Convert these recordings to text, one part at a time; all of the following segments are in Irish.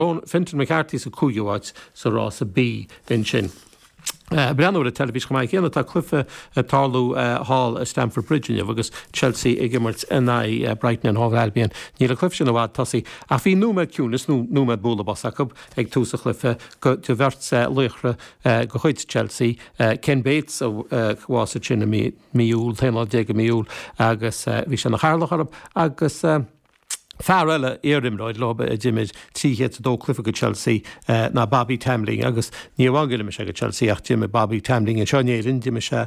Fintan McCarthy sa cúiúáid sa rás a bí in sin. Breanúir a televís go maiid chéanana tá clufa tálaú hall a Stamford Bridge agus Chelsea ag immert na Brighton and Hove Albion. Ní le cluf sin a bhád tasí a bhí númed cúnas númed bóla basacab ag túsa clufa go de bhirt luchra go chuid Chelsea Ken Bates a bhása sin miúl, 10 miúl agus bhí sin na charlach arab agus fear eile éirimráid lobe a Jimid tríhéad dó clufa go Chelsea na Bobby Tamling agus ní bhhaile me se go Chelsea ach Jimmy Bobby Tamling in seanéirin Jimmy se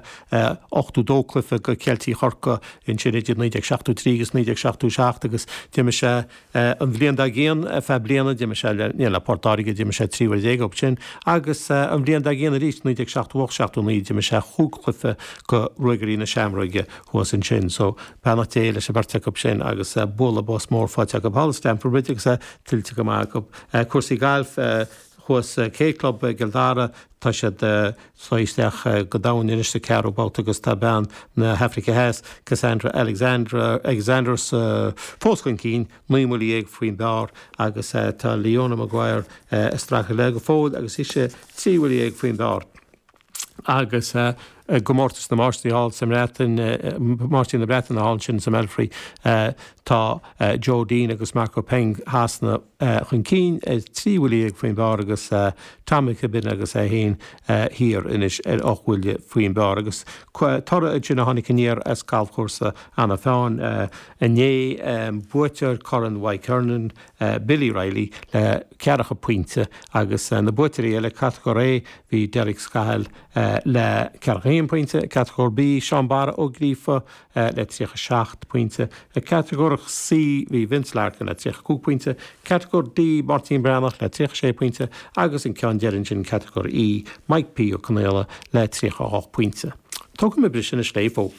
8 dó clufa go Celtí chorca in sin idir 1963 agus 1967 agus Jimmy se an bblion da géan fe bliana Jimmy se le portáige Jimmy se tríhar déag op sin agus an bblion da géan a rís 1968 Jimmy se chúg clufa go ruigerí na seamróige huas in sin so penna téile se barteach op sin agus bóla bós mór ag go ball Stamford Bridge sa tiltte go má go cuasaí galf chuas K-club Gildara tá siad sláisteach go dain iniste cearbáta agus tá bean na Hafrica Heas Cassandra Alexander's fóscain cín muimúlaí ag faoin beár agus tá Leona Maguire stracha le go fód agus ise tíhúlaí ag faoin beár agus gomórtas na Martin Hall sem rétin Martin na Breton Hall sin sem Elfrey tá Joe Dean agus Marco Peng hasna chun cín tríhúlaí ag faoin beár agus Tamika bin agus hén hir inis ochhfuilde faoin beár agus tora dúna hánig níor as galchúrsa anna fáin ané buiteir Coran Wykernan Billy Riley le cearacha pointe agus na buiteirí eile categoré hí Derek Scahill le cearacha pointe, categór B Sean Barra ó Grífa le 37 pointe, categór C hí Vince Larkin le 32 pointe, categór D Martin Branach le 36 pointe, agus in cean dearin sin categór E Mike P ó Canela le 38 pointe. Tógam me brisin is lé fóg.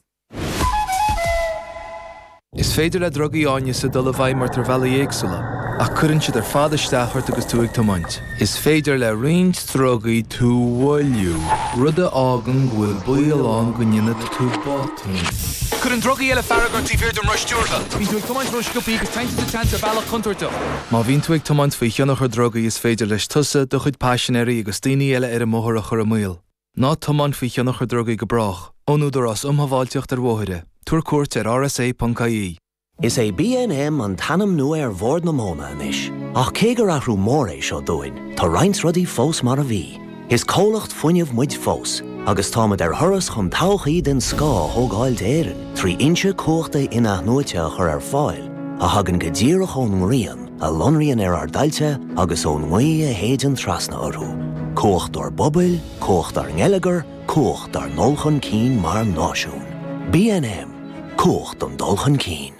Is féidir le drogaí áine sa dul a bhaid mar tar bhela éagsúla, ach cuireann siad ar fada steachart agus túig tomaint. Is féidir le riint drogaí tú bhfuilú, rud a ágan bhfuil buíoláin go nginine tú bátaí. Cuireann drogaí eile faragart tí bhíir don ruistíortha. Bhín tú ag tomaint ruisciúpaí agus tainte a bhealach chuntarta. Má bhín tú ag tomaint faoi cheannach ar drogaí is féidir leis tusa do chuid passionairí agus daoine eile ar a móthar a chur a míl. Ná tomaint faoi cheannach ar drogaí go brach, ónúdar as umhaváilteocht ar bmhóire. Tuair cuairt ar rsa.ie. Is é B&M an tanam nua ar bhord na móna inis. Ach cé gur athrú mór é seo dúin, tá roinnt rudaí fós mar a bhí. Is cólacht fuinneamh muid fós, agus támad ar thuras chun tauchaí den scá thógáilt éireann, trí inse cóchta ina nuaite chur ar fáil, a hagan go ddíireach ón rian, a lonrian ar dailte agus ón ngaí a héidir trasna orthú. Cócht ar bobail, cócht ar ngeileagar, cócht ar nolchan cín mar náisiún. B&M, cócht an dulchan cín.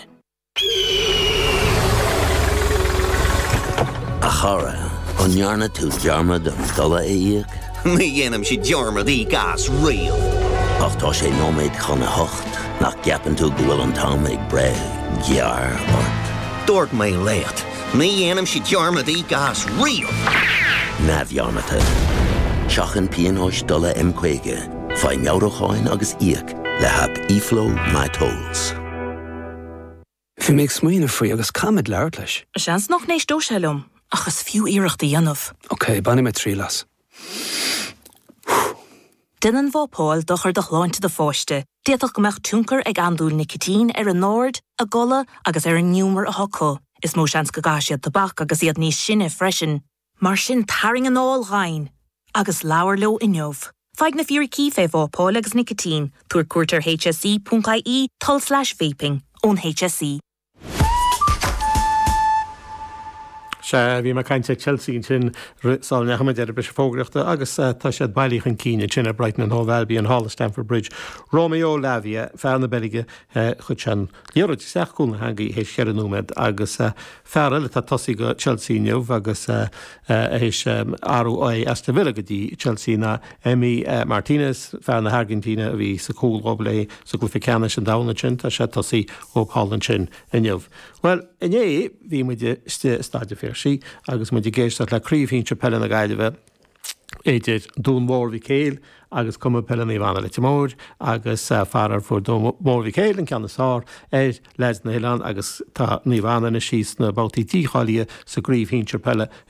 A chara, an nearna tú dearmad an dula éiag? Ní dhéanam si dearmad í gas rial. Ach tá sé nóméid chuna hocht, nach ceapan tú gohfuil an tám ag bre, gear ort. Dúirt mé lécht, ní dhéanam si dearmad í gas rial. Na bhearmata. Seachan píonóis dula imcuige, fai meabhracháin agus íag, le hab iflo my tolls. Bhí méid smaoine faoi agus camid leabhart leis. Seans noch nééis dóiselum, achas fiú iireachta dhéanamh. Ok, banna me trí las. Dinan bhópáil dochar do chláinte de fáiste, déadach go meach túncar ag andúil nicotín ar an náird, a gola agus ar an nniúmar a hoco. Is mó seans go gáisiad tabach agus iad níos sinne freisin. Mar sin taring an áil ghain, agus leabhar leo inneomh. Feig na fíor cífé bhópáil agus nicotín, tuair cuairtar hsc.ie /vaping ón HSC. Se bhí mar caiinte Chelsea sin sáil nehamid ar bris fógraachta agus tá siad bailíoch an cíine sin a Brighton and Hove Albion Hall Stamford Bridge. Romeo Lavia fearna beige chud sin níorad seachún hangaí hééis cheanúmed agus fear eile tá tosaí go Chelsea neamh agus hééis áú é Aston Villa go dtí Chelsea na Emi Martinez fearna Argentina a bhí sa cúlgóbla sa gluficána sin dána sin tá sé tosaí ó Holland sin inneamh. Well, inné bhí muide staide fér sí, agus muide géisteach le críomhhínte pelle na gaiileh éidir dún mór bhí céil agus cum pelle níhana le mór agus farar fu mór bhí céil an ceannaá leis na Héán agus tá níhana na síos na bbátaí tíáí sa gríomh híntir pelle